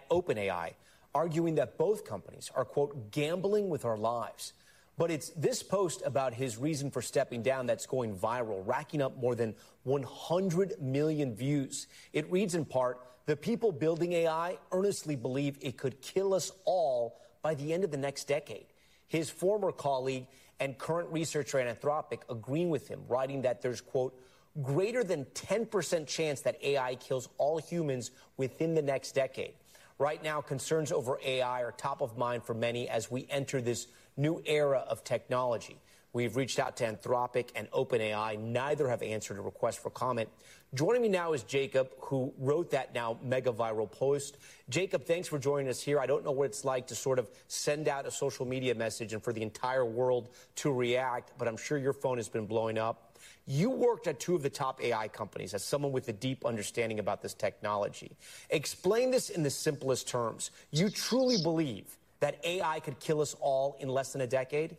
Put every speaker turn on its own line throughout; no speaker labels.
OpenAI, arguing that both companies are, quote, gambling with our lives. But it's this post about his reason for stepping down that's going viral, racking up more than 100 million views. It reads in part, the people building AI earnestly believe it could kill us all by the end of the next decade. His former colleague and current researcher at Anthropic agreeing with him, writing that there's, quote, greater than 10% chance that AI kills all humans within the next decade. Right now, concerns over AI are top of mind for many as we enter this new era of technology. We've reached out to Anthropic and OpenAI. Neither have answered a request for comment. Joining me now is Jacob, who wrote that now mega viral post. Jacob, thanks for joining us here. I don't know what it's like to sort of send out a social media message and for the entire world to react, but I'm sure your phone has been blowing up. You worked at two of the top AI companies as someone with a deep understanding about this technology. Explain this in the simplest terms. You truly believe that AI could kill us all in less than a decade?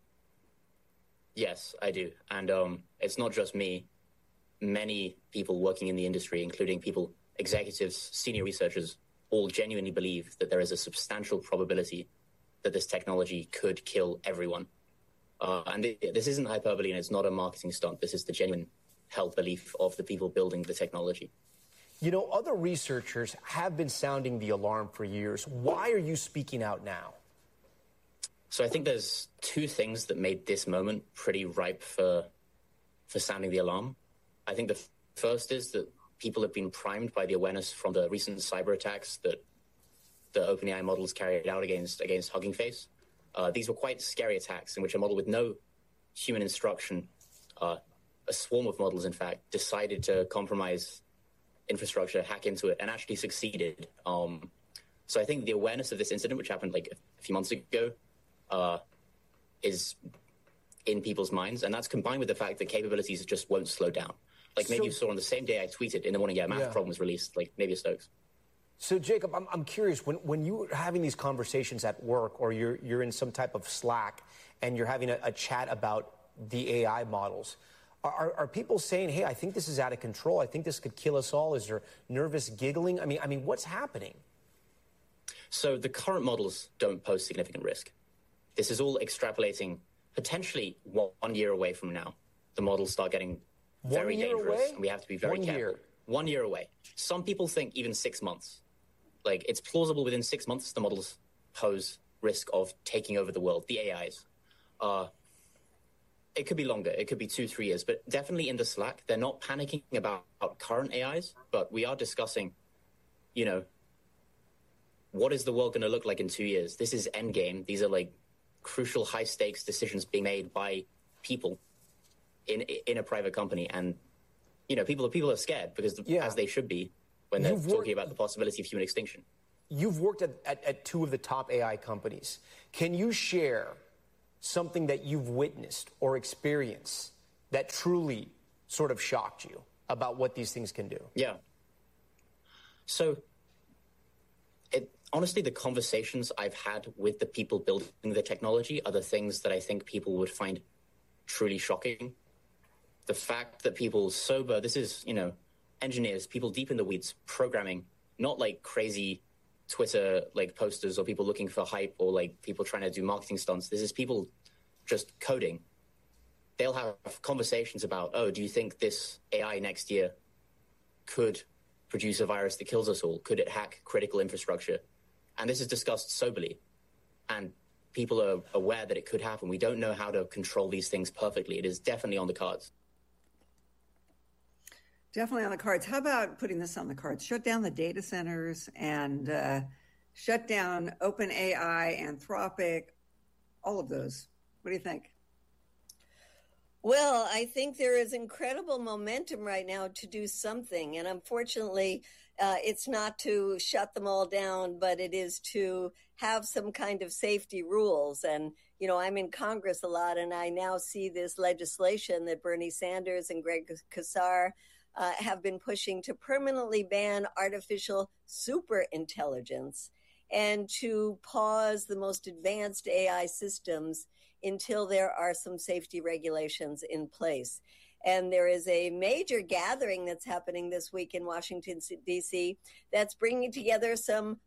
Yes, I do. And it's not just me. Many people working in the industry, including people, executives, senior researchers, all genuinely believe that there is a substantial probability that this technology could kill everyone. And this isn't hyperbole and it's not a marketing stunt. This is the genuine held belief of the people building the technology.
You know, other researchers have been sounding the alarm for years. Why are you speaking out now?
So I think there's two things that made this moment pretty ripe for sounding the alarm. I think the first is that people have been primed by the awareness from the recent cyber attacks that the OpenAI models carried out against Hugging Face. These were quite scary attacks in which a model with no human instruction, a swarm of models, in fact, decided to compromise infrastructure, hack into it, and actually succeeded. So I think the awareness of this incident, which happened like a few months ago, is in people's minds, and that's combined with the fact that capabilities just won't slow down. Like maybe you saw on the same day I tweeted in the morning, math problem was released, like maybe a Stokes.
So Jacob, I'm curious, when you're having these conversations at work or you're in some type of Slack and you're having a chat about the AI models, are people saying, hey, I think this is out of control, I think this could kill us all? Is there nervous giggling? I mean, what's happening?
So the current models don't pose significant risk. This is all extrapolating potentially 1 year away from now. The models start getting very dangerous, and we have to be very careful. 1 year away. Some people think even 6 months. Like, it's plausible within 6 months the models pose risk of taking over the world, the AIs. It could be longer. It could be 2-3 years. But definitely in the Slack, they're not panicking about current AIs, but we are discussing, you know, what is the world going to look like in 2 years? This is endgame. These are like crucial high-stakes decisions being made by people in a private company. And, you know, people are scared because, as they should be, when they're talking about the possibility of human extinction.
You've worked at two of the top AI companies. Can you share something that you've witnessed or experienced that truly sort of shocked you about what these things can do?
Yeah. So, honestly, the conversations I've had with the people building the technology are the things that I think people would find truly shocking. The fact that people sober, this is, you know, engineers, people deep in the weeds, programming, not like crazy Twitter like posters or people looking for hype or like people trying to do marketing stunts. This is people just coding. They'll have conversations about, oh, do you think this AI next year could produce a virus that kills us all? Could it hack critical infrastructure? And this is discussed soberly. And people are aware that it could happen. We don't know how to control these things perfectly. It is definitely on the cards.
Definitely on the cards. How about putting this on the cards? Shut down the data centers and shut down OpenAI, Anthropic, all of those. What do you think?
Well, I think there is incredible momentum right now to do something. And unfortunately, it's not to shut them all down, but it is to have some kind of safety rules. And, you know, I'm in Congress a lot, and I now see this legislation that Bernie Sanders and Greg Casar have been pushing to permanently ban artificial superintelligence and to pause the most advanced AI systems until there are some safety regulations in place. And there is a major gathering that's happening this week in Washington, D.C. that's bringing together some